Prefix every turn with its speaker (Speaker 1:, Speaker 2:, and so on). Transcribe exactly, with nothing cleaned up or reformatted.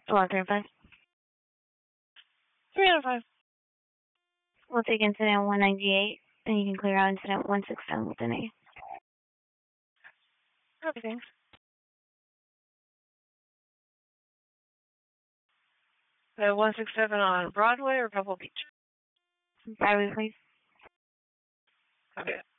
Speaker 1: One three five.
Speaker 2: Three out of five.
Speaker 1: We'll take incident one ninety-eight, and you can clear out incident one sixty-seven with an A.
Speaker 2: Okay. So one six seven on Broadway or Pebble Beach?
Speaker 1: Broadway, please.
Speaker 2: Okay.